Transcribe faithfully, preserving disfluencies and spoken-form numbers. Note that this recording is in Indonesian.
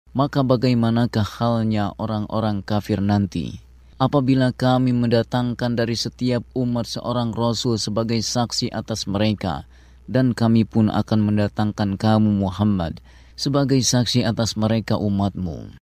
Maka bagaimanakah halnya orang-orang kafir nanti? Apabila kami mendatangkan dari setiap umat seorang Rasul sebagai saksi atas mereka, dan kami pun akan mendatangkan kamu Muhammad sebagai saksi atas mereka umatmu.